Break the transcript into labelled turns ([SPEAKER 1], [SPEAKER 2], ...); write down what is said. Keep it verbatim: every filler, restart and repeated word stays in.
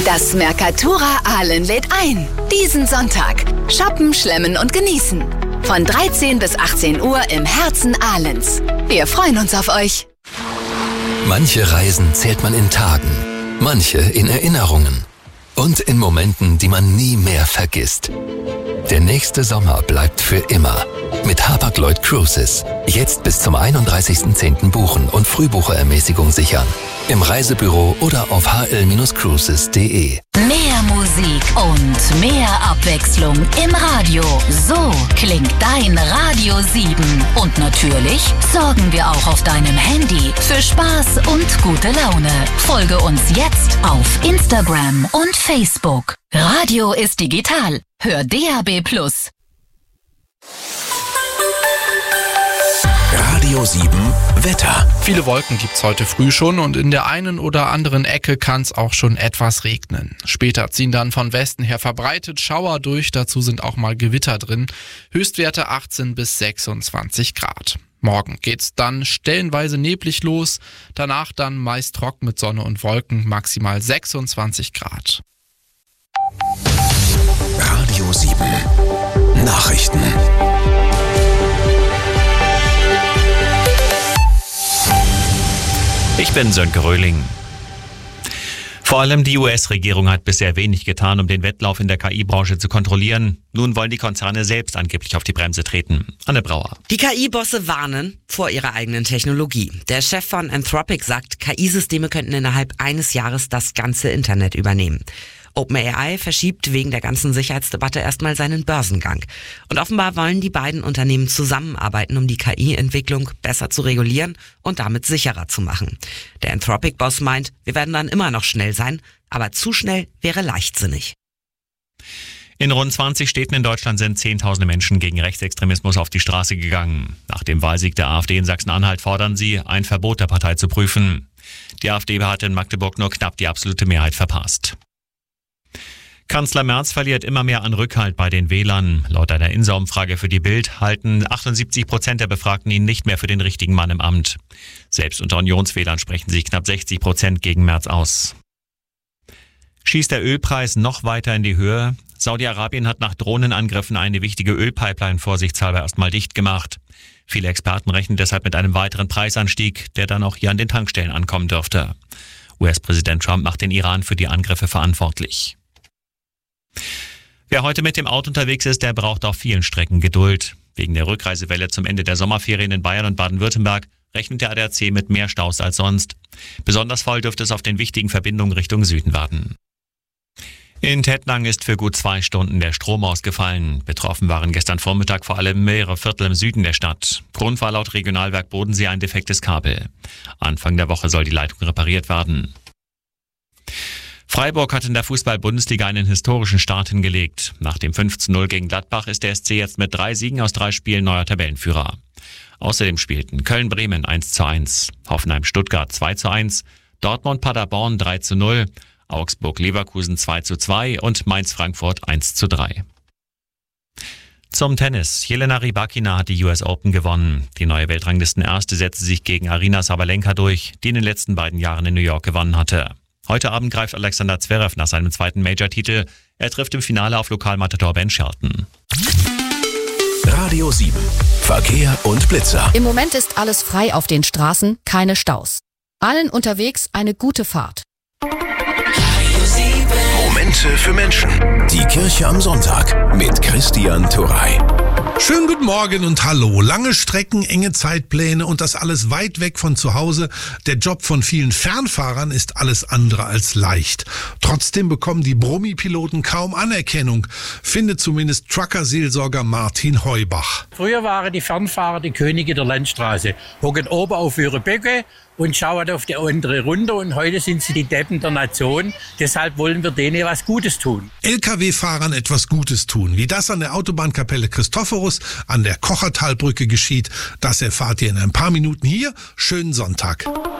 [SPEAKER 1] Das Mercatura Aalen lädt ein. Diesen Sonntag. Shoppen, schlemmen und genießen. Von dreizehn bis achtzehn Uhr im Herzen Ahlens. Wir freuen uns auf euch.
[SPEAKER 2] Manche Reisen zählt man in Tagen, manche in Erinnerungen und in Momenten, die man nie mehr vergisst. Der nächste Sommer bleibt für immer. Mit Hapag-Lloyd Cruises. Jetzt bis zum einunddreißigsten zehnten buchen und Frühbucherermäßigung sichern. Im Reisebüro oder auf h l Cruises punkt d e.
[SPEAKER 3] Mehr Musik und mehr Abwechslung im Radio. So klingt dein Radio sieben. Und natürlich sorgen wir auch auf deinem Handy für Spaß und gute Laune. Folge uns jetzt auf Instagram und Facebook. Radio ist digital. Hör D A B plus.
[SPEAKER 4] Radio sieben Wetter.
[SPEAKER 5] Viele Wolken gibt's heute früh schon und in der einen oder anderen Ecke kann's auch schon etwas regnen. Später ziehen dann von Westen her verbreitet Schauer durch, dazu sind auch mal Gewitter drin. Höchstwerte achtzehn bis sechsundzwanzig Grad. Morgen geht's dann stellenweise neblig los, danach dann meist trocken mit Sonne und Wolken, maximal sechsundzwanzig Grad.
[SPEAKER 4] Radio sieben Nachrichten.
[SPEAKER 6] Ich bin Sönke Röhling. Vor allem die U S-Regierung hat bisher wenig getan, um den Wettlauf in der K I-Branche zu kontrollieren. Nun wollen die Konzerne selbst angeblich auf die Bremse treten. Anne Brauer.
[SPEAKER 7] Die K I-Bosse warnen vor ihrer eigenen Technologie. Der Chef von Anthropic sagt, K I-Systeme könnten innerhalb eines Jahres das ganze Internet übernehmen. OpenAI verschiebt wegen der ganzen Sicherheitsdebatte erstmal seinen Börsengang. Und offenbar wollen die beiden Unternehmen zusammenarbeiten, um die K I-Entwicklung besser zu regulieren und damit sicherer zu machen. Der Anthropic-Boss meint, wir werden dann immer noch schnell sein, aber zu schnell wäre leichtsinnig.
[SPEAKER 6] In rund zwanzig Städten in Deutschland sind Zehntausende Menschen gegen Rechtsextremismus auf die Straße gegangen. Nach dem Wahlsieg der AfD in Sachsen-Anhalt fordern sie, ein Verbot der Partei zu prüfen. Die AfD hat in Magdeburg nur knapp die absolute Mehrheit verpasst. Kanzler Merz verliert immer mehr an Rückhalt bei den Wählern. Laut einer Insa-Umfrage für die Bild halten achtundsiebzig Prozent der Befragten ihn nicht mehr für den richtigen Mann im Amt. Selbst unter Unionswählern sprechen sich knapp sechzig Prozent gegen Merz aus. Schießt der Ölpreis noch weiter in die Höhe? Saudi-Arabien hat nach Drohnenangriffen eine wichtige Ölpipeline vorsichtshalber erstmal dicht gemacht. Viele Experten rechnen deshalb mit einem weiteren Preisanstieg, der dann auch hier an den Tankstellen ankommen dürfte. U S-Präsident Trump macht den Iran für die Angriffe verantwortlich. Wer heute mit dem Auto unterwegs ist, der braucht auf vielen Strecken Geduld. Wegen der Rückreisewelle zum Ende der Sommerferien in Bayern und Baden-Württemberg rechnet der A D A C mit mehr Staus als sonst. Besonders voll dürfte es auf den wichtigen Verbindungen Richtung Süden werden. In Tettnang ist für gut zwei Stunden der Strom ausgefallen. Betroffen waren gestern Vormittag vor allem mehrere Viertel im Süden der Stadt. Grund war laut Regionalwerk Bodensee ein defektes Kabel. Anfang der Woche soll die Leitung repariert werden. Freiburg hat in der Fußball-Bundesliga einen historischen Start hingelegt. Nach dem fünf zu null gegen Gladbach ist der S C jetzt mit drei Siegen aus drei Spielen neuer Tabellenführer. Außerdem spielten Köln-Bremen eins zu eins, Hoffenheim-Stuttgart zwei zu eins, Dortmund-Paderborn drei zu null, Augsburg-Leverkusen zwei zu zwei und Mainz-Frankfurt eins zu drei. Zum Tennis. Jelena Rybakina hat die U S Open gewonnen. Die neue Weltranglisten-Erste setzte sich gegen Aryna Sabalenka durch, die in den letzten beiden Jahren in New York gewonnen hatte. Heute Abend greift Alexander Zverev nach seinem zweiten Major-Titel. Er trifft im Finale auf Lokalmatador Ben Shelton.
[SPEAKER 4] Radio sieben. Verkehr und Blitzer.
[SPEAKER 8] Im Moment ist alles frei auf den Straßen, keine Staus. Allen unterwegs eine gute Fahrt.
[SPEAKER 4] Momente für Menschen. Die Kirche am Sonntag mit Christian Turrey.
[SPEAKER 9] Schönen guten Morgen und hallo. Lange Strecken, enge Zeitpläne und das alles weit weg von zu Hause. Der Job von vielen Fernfahrern ist alles andere als leicht. Trotzdem bekommen die Brummi-Piloten kaum Anerkennung, findet zumindest Trucker-Seelsorger Martin Heubach.
[SPEAKER 10] Früher waren die Fernfahrer die Könige der Landstraße, hocken oben auf ihre Böcke und schauen auf die andere runter und heute sind sie die Deppen der Nation. Deshalb wollen wir denen was Gutes tun.
[SPEAKER 9] L K W-Fahrern etwas Gutes tun. Wie das an der Autobahnkapelle Christophorus an der Kochertalbrücke geschieht, das erfahrt ihr in ein paar Minuten hier. Schönen Sonntag.